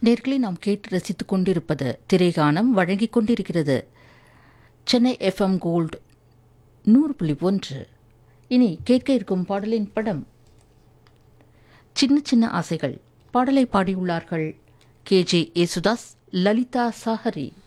நேர்களை நாம் கேட்டு ரசித்துக் கொண்டிருப்பது திரைகானம் வழங்கிக் கொண்டிருக்கிறது சென்னை எஃப்எம் கோல்டு 100.1. இனி கேட்க இருக்கும் பாடலின் படம் சின்ன சின்ன ஆசைகள். பாடலை பாடியுள்ளார்கள் KJ யேசுதாஸ், லலிதா சாஹரி.